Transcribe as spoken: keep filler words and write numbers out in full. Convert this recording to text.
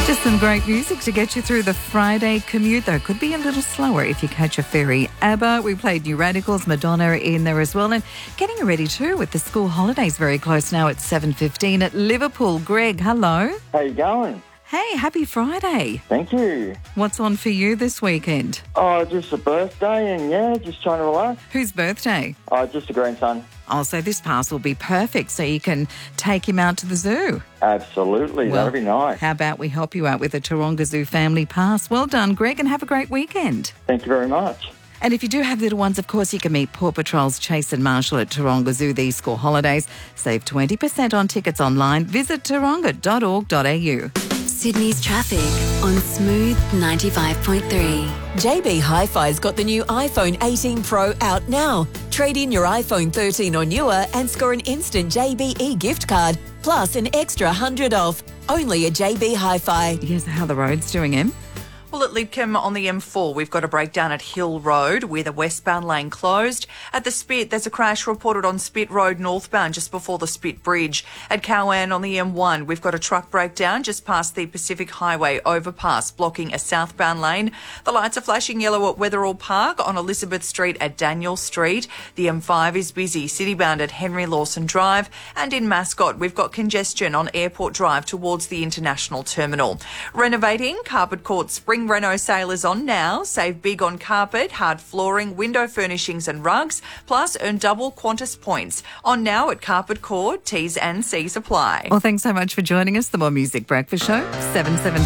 Just some great music to get you through the Friday commute, though. Could be a little slower if you catch a ferry. ABBA, we played New Radicals, Madonna in there as well. And getting you ready too with the school holidays very close now at seven fifteen at Liverpool. Greg, hello. How you going? Hey, happy Friday. Thank you. What's on for you this weekend? Oh, just a birthday and, yeah, just trying to relax. Whose birthday? Oh, just a grandson. Oh, so this pass will be perfect so you can take him out to the zoo. Absolutely. Well, that'd be nice. How about we help you out with a Taronga Zoo family pass? Well done, Greg, and have a great weekend. Thank you very much. And if you do have little ones, of course, you can meet Paw Patrol's Chase and Marshall at Taronga Zoo these school holidays. Save twenty percent on tickets online. Visit taronga dot org dot a u. Sydney's traffic on Smooth ninety-five point three. J B Hi-Fi's got the new iPhone eighteen Pro out now. Trade in your iPhone thirteen or newer and score an instant J B E gift card, plus an extra one hundred off. Only at J B Hi-Fi. Here's how the road's doing, Em. Well, at Lidcombe on the M four, we've got a breakdown at Hill Road with a westbound lane closed. At the Spit, there's a crash reported on Spit Road northbound just before the Spit Bridge. At Cowan on the M one, we've got a truck breakdown just past the Pacific Highway overpass, blocking a southbound lane. The lights are flashing yellow at Wetherall Park on Elizabeth Street at Daniel Street. The M five is busy, citybound at Henry Lawson Drive. And in Mascot, we've got congestion on Airport Drive towards the International Terminal. Renovating, Carpet Court Spring Reno sale is on now. Save big on carpet, hard flooring, window furnishings and rugs, plus earn double Qantas points. On now at Carpet Court, T's and C's apply. Well, thanks so much for joining us. The More Music Breakfast Show, seven seven.